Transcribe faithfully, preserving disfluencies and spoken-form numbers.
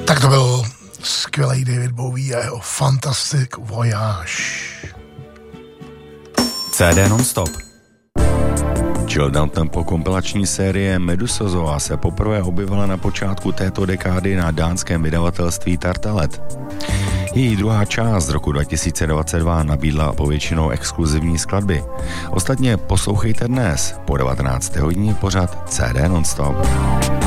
Tak to byl skvělý David Bowie a jeho Fantastic Voyage. C D non-stop. Chilled tempo kompilační série Medusazova se poprvé objevila na počátku této dekády na dánském vydavatelství Tartalet. Její druhá část z roku dva tisíce dvacet dva nabídla povětšinou exkluzivní skladby. Ostatně poslouchejte dnes po devatenácté hodině pořad C D non-stop.